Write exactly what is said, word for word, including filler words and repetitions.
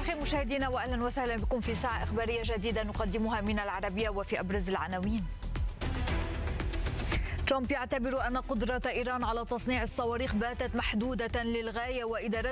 الخير مشاهدينا واهلا وسهلا بكم في ساعة إخبارية جديدة نقدمها من العربية. وفي أبرز العناوين: ترامب يعتبر أن قدرة إيران على تصنيع الصواريخ باتت محدودة للغاية، وإدارات